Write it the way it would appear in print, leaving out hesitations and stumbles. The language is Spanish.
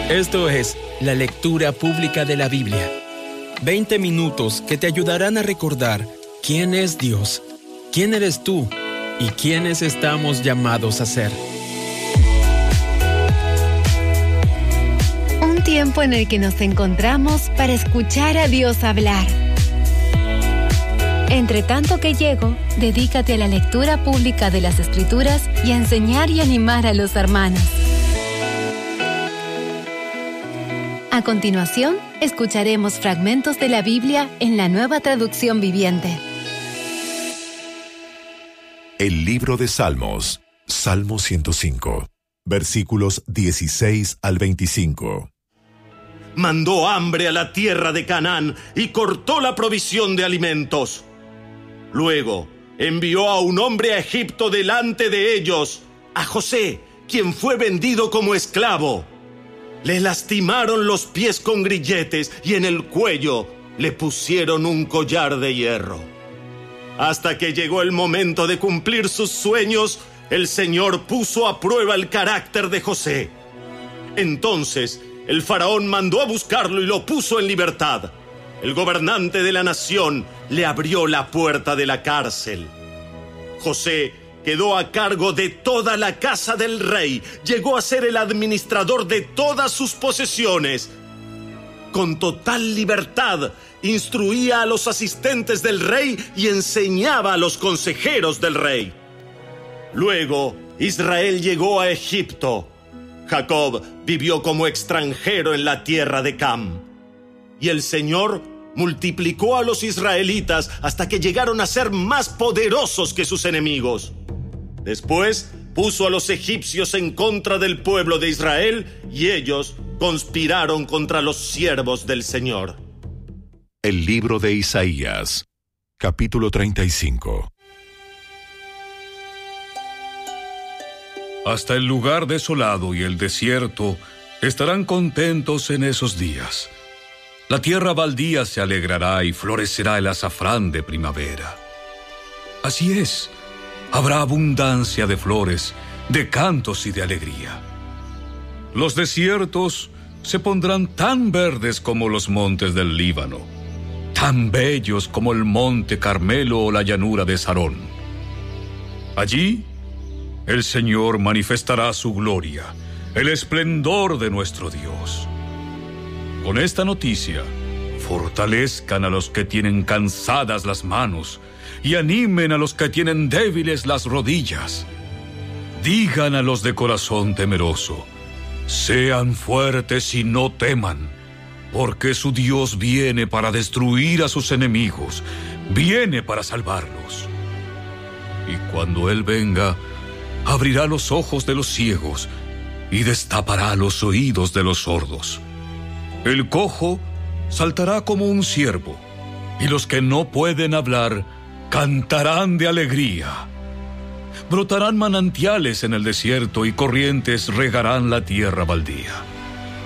Esto es la lectura pública de la Biblia. 20 minutos que te ayudarán a recordar quién es Dios, quién eres tú y quiénes estamos llamados a ser. Un tiempo en el que nos encontramos para escuchar a Dios hablar. Entre tanto que llego, dedícate a la lectura pública de las Escrituras y a enseñar y animar a los hermanos. A continuación, escucharemos fragmentos de la Biblia en la Nueva Traducción Viviente. El libro de Salmos, Salmo 105, versículos 16 al 25. Mandó hambre a la tierra de Canaán y cortó la provisión de alimentos. Luego envió a un hombre a Egipto delante de ellos, a José, quien fue vendido como esclavo. Le lastimaron los pies con grilletes y en el cuello le pusieron un collar de hierro. Hasta que llegó el momento de cumplir sus sueños, el Señor puso a prueba el carácter de José. Entonces, el faraón mandó a buscarlo y lo puso en libertad. El gobernante de la nación le abrió la puerta de la cárcel. José quedó a cargo de toda la casa del rey. Llegó a ser el administrador de todas sus posesiones. Con total libertad, instruía a los asistentes del rey y enseñaba a los consejeros del rey. Luego, Israel llegó a Egipto. Jacob vivió como extranjero en la tierra de Cam. Y el Señor multiplicó a los israelitas hasta que llegaron a ser más poderosos que sus enemigos. Después puso a los egipcios en contra del pueblo de Israel y ellos conspiraron contra los siervos del Señor. El libro de Isaías, capítulo 35. Hasta el lugar desolado y el desierto estarán contentos en esos días. La tierra baldía se alegrará y florecerá el azafrán de primavera. Así es, habrá abundancia de flores, de cantos y de alegría. Los desiertos se pondrán tan verdes como los montes del Líbano, tan bellos como el monte Carmelo o la llanura de Sarón. Allí, el Señor manifestará su gloria, el esplendor de nuestro Dios. Con esta noticia, fortalezcan a los que tienen cansadas las manos y animen a los que tienen débiles las rodillas. Digan a los de corazón temeroso, sean fuertes y no teman, porque su Dios viene para destruir a sus enemigos, viene para salvarlos. Y cuando Él venga, abrirá los ojos de los ciegos y destapará los oídos de los sordos. El cojo saltará como un ciervo, y los que no pueden hablar cantarán de alegría. Brotarán manantiales en el desierto y corrientes regarán la tierra baldía.